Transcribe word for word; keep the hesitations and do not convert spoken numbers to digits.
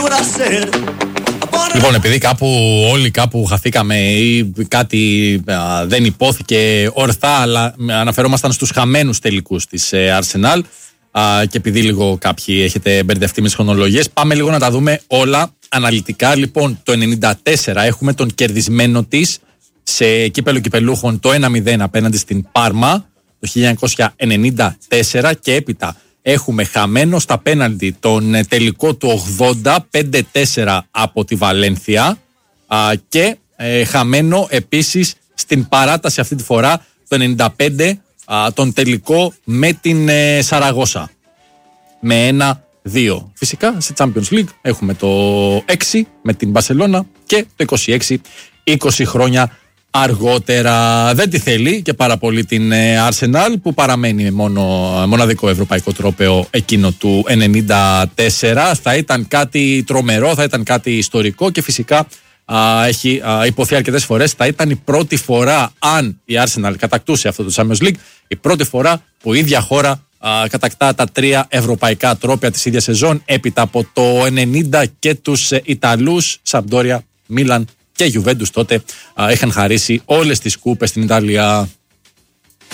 Λοιπόν, επειδή κάπου όλοι κάπου χαθήκαμε ή κάτι α, δεν υπόθηκε ορθά, αλλά αναφερόμασταν στους χαμένους τελικούς της ε, Arsenal α, και επειδή λίγο κάποιοι έχετε μπερδευτεί με τις χρονολογίες, πάμε λίγο να τα δούμε όλα αναλυτικά. Λοιπόν, το ενενήντα τέσσερα έχουμε τον κερδισμένο της σε κύπελο κυπελούχων το ένα μηδέν απέναντι στην Πάρμα το χίλια εννιακόσια ενενήντα τέσσερα και έπειτα έχουμε χαμένο στα πέναλτι τον τελικό του ογδόντα πέντε τέσσερα από τη Βαλένθια α, και ε, χαμένο επίσης στην παράταση αυτή τη φορά το ενενήντα πέντε α, τον τελικό με την ε, Σαραγώσα με ένα δύο. Φυσικά σε Champions League έχουμε το έξι με την Μπαρσελόνα και το είκοσι έξι είκοσι χρόνια αργότερα. Δεν τη θέλει και πάρα πολύ την Arsenal που παραμένει μόνο, μοναδικό ευρωπαϊκό τρόπαιο εκείνο του ενενήντα τέσσερα. Θα ήταν κάτι τρομερό, θα ήταν κάτι ιστορικό και φυσικά α, έχει α, υποθεί αρκετές φορές. Θα ήταν η πρώτη φορά, αν η Arsenal κατακτούσε αυτό το Champions League, η πρώτη φορά που η ίδια χώρα α, κατακτά τα τρία ευρωπαϊκά τρόπαια της ίδιας σεζόν, έπειτα από το ενενήντα και τους Ιταλούς Σαμπντόρια, Μίλαν και Γιουβέντους τότε α, είχαν χαρίσει όλες τις κούπες στην Ιταλία.